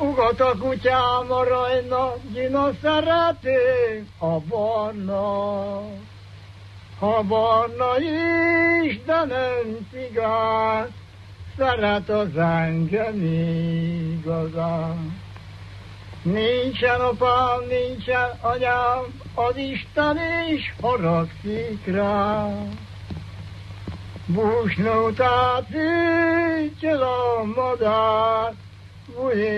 Ugat a kutyám a rajna, Gina szereti a barna. Ha barna is, de nem cigány, szeret az engem igazán. Nincsen apám, nincsen anyám, az Isten is haragszik rám. Búsna után tűcsöl a madár,